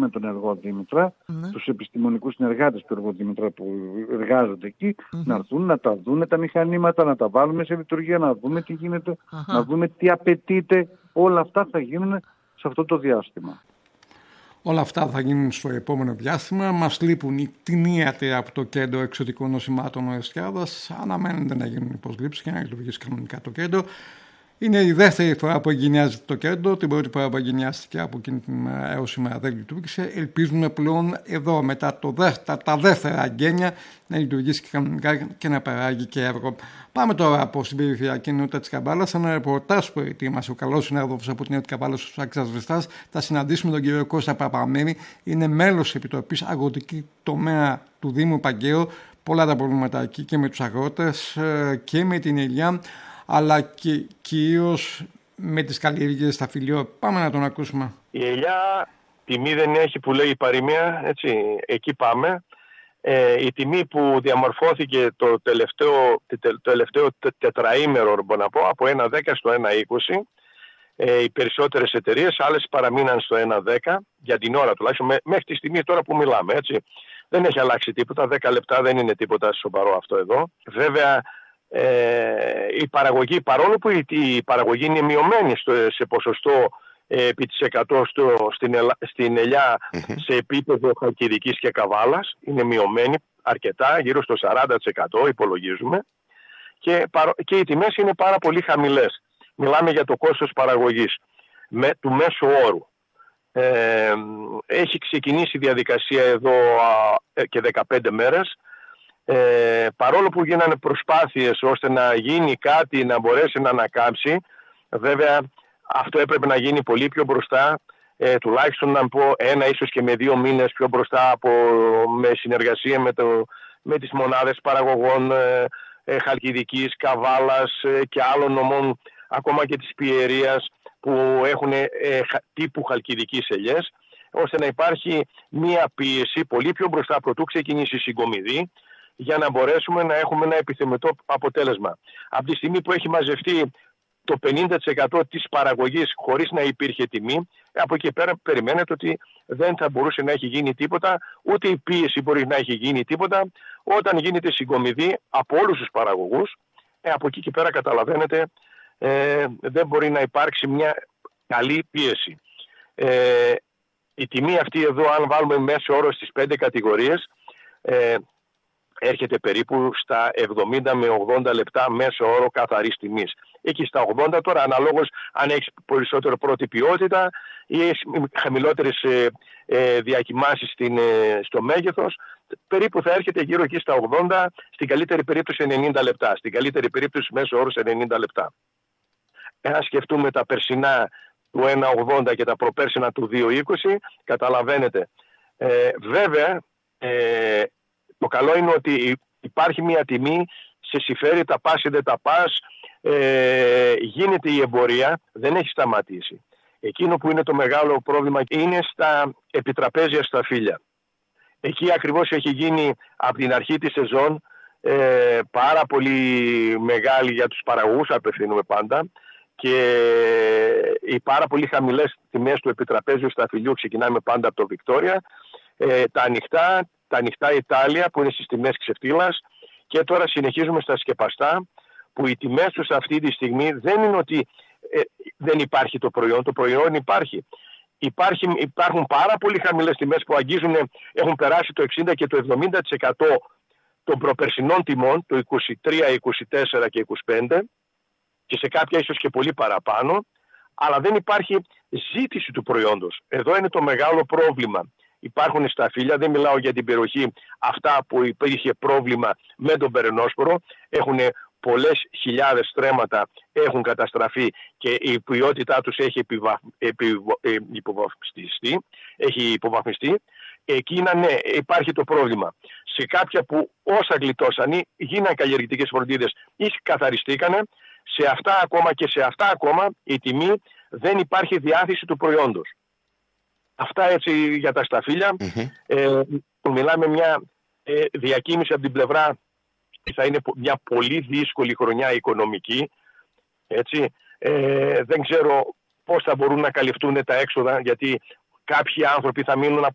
με τον Εργοδήμητρα, τους επιστημονικούς συνεργάτες του Εργοδήμητρα που εργάζονται εκεί, να έρθουν να τα δούνε τα μηχανήματα, να τα βάλουμε σε λειτουργία, να δούμε τι γίνεται, να δούμε τι απαιτείται. Όλα αυτά θα γίνουν σε αυτό το διάστημα. Όλα αυτά θα γίνουν στο επόμενο διάστημα. Μας λείπουν οι κτηνίατροι από το Κέντρο Εξωτικών Νοσημάτων Ορεστιάδας. Αναμένεται να γίνουν υποσλήψεις και να λειτουργήσει κανονικά το κέντρο. Είναι η δεύτερη φορά που εγκαινιάζεται το κέντρο. Την πρώτη φορά που εγκαινιάστηκε από εκείνη την ημέρα έως σήμερα δεν λειτουργήσε. Ελπίζουμε πλέον εδώ μετά τα δεύτερα εγγένεια να λειτουργήσει και κανονικά και να παράγει και έργο. Πάμε τώρα από στην περιφερειακή ενότητα της Καμπάλας. Ένα ρεπορτάζ που ετοίμασε ο καλός συνάδελφος από την ενότητα Καμπάλας, ο Άξας Βεστάς. Θα συναντήσουμε τον κύριο Κώστα Παπαμέρη. Είναι μέλος της Επιτροπής Αγροτική Τομέα του Δήμου Παγκαίου. Πολλά τα προβλήματα εκεί και με τους αγρότες και με την ελιά, αλλά και κυρίως με τις καλλιέργειες στα φιλιό. Πάμε να τον ακούσουμε. Η ελιά τιμή δεν έχει που λέει η παροιμία, έτσι, εκεί πάμε. Η τιμή που διαμορφώθηκε το τελευταίο τετραήμερο, μπορώ να πω, από 1,10 στο 1,20, οι περισσότερες εταιρείες, άλλες παραμείναν στο 1,10 για την ώρα τουλάχιστον, μέχρι τη στιγμή τώρα που μιλάμε, έτσι. Δεν έχει αλλάξει τίποτα, 10 λεπτά δεν είναι τίποτα σοβαρό αυτό εδώ. Βέβαια, η παραγωγή, παρόλο που η παραγωγή είναι μειωμένη σε ποσοστό επί της 100 στην ελιά σε επίπεδο χαλκιδικής και καβάλας, είναι μειωμένη αρκετά, γύρω στο 40% υπολογίζουμε, και οι τιμές είναι πάρα πολύ χαμηλές. Μιλάμε για το κόστος παραγωγής του μέσου όρου. Έχει ξεκινήσει η διαδικασία εδώ και 15 μέρες. Παρόλο που γίνανε προσπάθειες ώστε να γίνει κάτι, να μπορέσει να ανακάμψει, βέβαια αυτό έπρεπε να γίνει πολύ πιο μπροστά, τουλάχιστον να πω 1 ίσως και με 2 μήνες πιο μπροστά, με συνεργασία με τις μονάδες παραγωγών χαλκιδικής, καβάλας και άλλων νομών, ακόμα και της Πιερίας, που έχουν τύπου χαλκιδικής ελιές, ώστε να υπάρχει μία πίεση πολύ πιο μπροστά προτού ξεκινήσει η συγκομιδή, για να μπορέσουμε να έχουμε ένα επιθυμητό αποτέλεσμα. Από τη στιγμή που έχει μαζευτεί το 50% της παραγωγής χωρίς να υπήρχε τιμή, από εκεί πέρα περιμένετε ότι δεν θα μπορούσε να έχει γίνει τίποτα, ούτε η πίεση μπορεί να έχει γίνει τίποτα. Όταν γίνεται συγκομιδή από όλους τους παραγωγούς, από εκεί και πέρα καταλαβαίνετε, δεν μπορεί να υπάρξει μια καλή πίεση. Η τιμή αυτή εδώ, αν βάλουμε μέσο όρο στις 5 κατηγορίες, έρχεται περίπου στα 70 με 80 λεπτά μέσο όρο καθαρής τιμής. Εκεί στα 80 τώρα, αναλόγως αν έχεις περισσότερο πρώτη ποιότητα ή έχεις χαμηλότερες διακυμάνσεις στο μέγεθος, περίπου θα έρχεται γύρω εκεί στα 80, στην καλύτερη περίπτωση 90 λεπτά. Στην καλύτερη περίπτωση μέσο όρος 90 λεπτά. Αν σκεφτούμε τα περσινά του 1,80 και τα προπέρσινα του 2,20, καταλαβαίνετε. Βέβαια, το καλό είναι ότι υπάρχει μια τιμή, σε συμφέρει τα πας ή δεν τα πας, γίνεται η εμπορία, δεν έχει σταματήσει. Εκείνο που είναι το μεγάλο πρόβλημα είναι στα επιτραπέζια στα φύλλα. Εκεί ακριβώς έχει γίνει από την αρχή της σεζόν πάρα πολύ μεγάλη για τους παραγωγούς, απευθύνουμε πάντα, και οι πάρα πολύ χαμηλές τιμές του επιτραπέζιου στα φυλλιού, ξεκινάμε πάντα από το Βικτόρια, τα ανοιχτά Ιτάλια που είναι στις τιμές ξεφτύλας, και τώρα συνεχίζουμε στα σκεπαστά, που οι τιμές τους αυτή τη στιγμή δεν είναι ότι δεν υπάρχει το προϊόν υπάρχει. Υπάρχουν πάρα πολύ χαμηλές τιμές που έχουν περάσει το 60% και το 70% των προπερσινών τιμών, το 23, 24 και 25, και σε κάποια ίσως και πολύ παραπάνω, αλλά δεν υπάρχει ζήτηση του προϊόντος. Εδώ είναι το μεγάλο πρόβλημα. Υπάρχουν στα φύλλα, δεν μιλάω για την περιοχή αυτά που υπήρχε πρόβλημα με τον περενόσπορο, έχουν πολλές χιλιάδες στρέμματα, έχουν καταστραφεί και η ποιότητά τους έχει υποβαθμιστεί. Εκεί υπάρχει το πρόβλημα. Σε κάποια που όσα γλιτώσαν γίναν καλλιεργητικές φροντίδες ή καθαριστήκανε, σε αυτά ακόμα η τιμή δεν υπάρχει διάθεση του προϊόντος. Αυτά έτσι για τα σταφύλια. Μιλάμε μια διακίνηση από την πλευρά, θα είναι μια πολύ δύσκολη χρονιά οικονομική. Έτσι. Δεν ξέρω πώς θα μπορούν να καλυφθούν τα έξοδα, γιατί κάποιοι άνθρωποι θα μείνουν